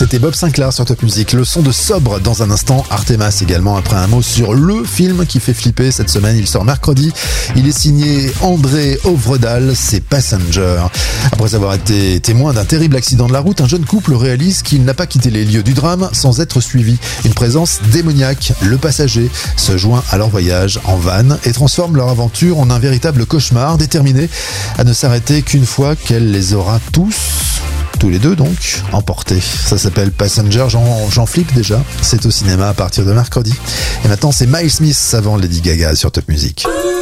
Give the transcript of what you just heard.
C'était Bob Sinclair sur Top Music. Le son de Sobre dans un instant. Artemas également, après un mot sur le film qui fait flipper cette semaine. Il sort mercredi. Il est signé André Ovredal. C'est Passenger. Après avoir été témoin d'un terrible accident de la route, un jeune couple réalise qu'il n'a pas quitté les lieux du drame sans être suivi. Une présence démoniaque. Le passager se joint à leur voyage en van et transforme leur aventure en un véritable cauchemar, déterminé à ne s'arrêter qu'une fois qu'elle les aura tous les deux donc, emportés. Ça s'appelle Passenger, j'en flippe déjà. C'est au cinéma à partir de mercredi. Et maintenant c'est Miles Smith avant Lady Gaga sur Top Music.